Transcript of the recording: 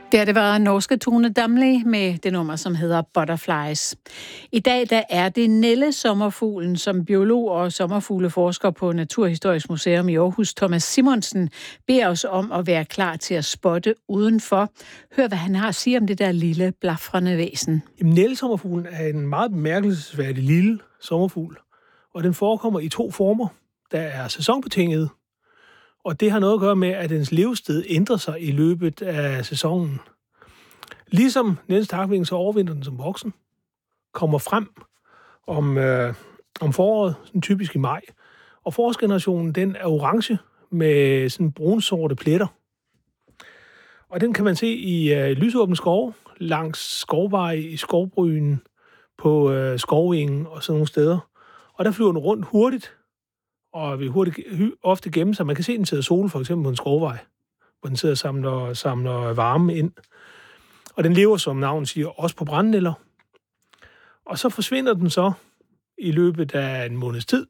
Det var norske Tone Damli med det nummer, som hedder Butterflies. I dag der er det nællesommerfuglen, som biolog og sommerfugleforsker på Naturhistorisk Museum i Aarhus, Thomas Simonsen, beder os om at være klar til at spotte udenfor. Hør, hvad han har at sige om det der lille, blafrende væsen. Nællesommerfuglen er en meget bemærkelsesværdig lille sommerfugl, og den forekommer i 2 former. Der er sæsonbetinget, og det har noget at gøre med, at dens levested ændrer sig i løbet af sæsonen. Ligesom Niels Takving, så overvinder den som voksen, kommer frem om foråret, sådan typisk i maj. Og forårsgenerationen, den er orange med sådan brunsorte pletter. Og den kan man se i lysåbne skove, langs skovveje, i skovbrynen, på skovingen og sådan nogle steder. Og der flyver den rundt hurtigt, og vil ofte gemme sig. Man kan se den sidde sol, for eksempel på en skovvej, hvor den sidder og samler varme ind. Og den lever, som navnet siger, også på brændenælder. Og så forsvinder den så i løbet af en måneds tid,